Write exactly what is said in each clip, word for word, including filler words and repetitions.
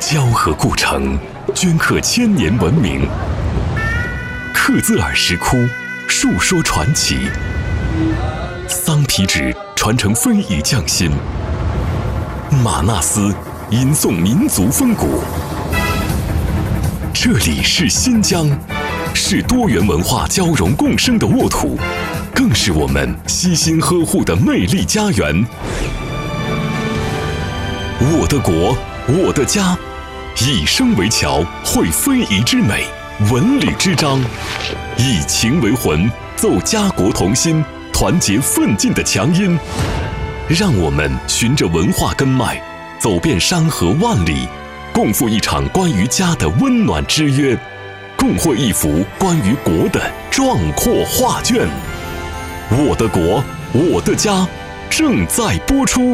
交河故城，镌刻千年文明；克孜尔石窟，述说传奇；桑皮纸传承非遗匠心；玛纳斯吟诵民族风骨。这里是新疆，是多元文化交融共生的沃土，更是我们悉心呵护的魅力家园。我的国，我的家，以声为桥，绘非遗之美，文旅之章，以情为魂，奏家国同心，团结奋进的强音。让我们循着文化根脉，走遍山河万里，共赴一场关于家的温暖之约，共绘一幅关于国的壮阔画卷。我的国，我的家，正在播出。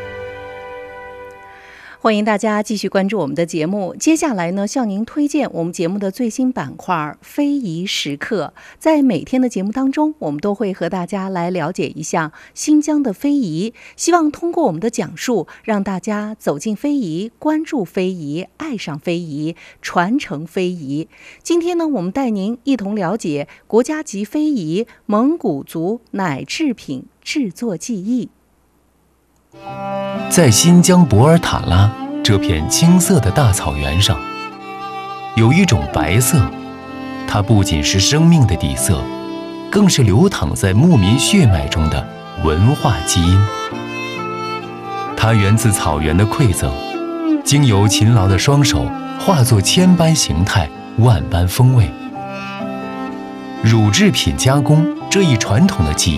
欢迎大家继续关注我们的节目。接下来呢，向您推荐我们节目的最新板块非遗时刻。在每天的节目当中，我们都会和大家来了解一下新疆的非遗，希望通过我们的讲述，让大家走进非遗，关注非遗，爱上非遗，传承非遗。今天呢，我们带您一同了解国家级非遗蒙古族奶制品制作技艺。 在新疆博尔塔拉这片青色的大草原上，有一种白色，它不仅是生命的底色，更是流淌在牧民血脉中的文化基因。它源自草原的馈赠，经由勤劳的双手化作千般形态，万般风味。乳制品加工这一传统的技艺